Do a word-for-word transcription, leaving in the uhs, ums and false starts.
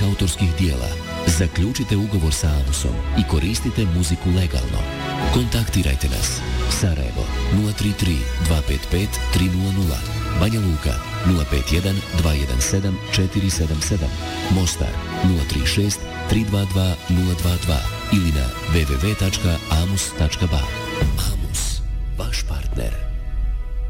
vaših autorskih dijela. Zaključite ugovor sa Amusom i koristite muziku legalno. Kontaktirajte nas. Sarajevo nula tri tri dva pet pet tri nula nula, Banja Luka nula pet jedan dva jedan sedam četiri sedam sedam, Mostar nula tri šest tri dva dva nula dva dva ili na w w w tačka amus tačka ba. Amus, vaš partner.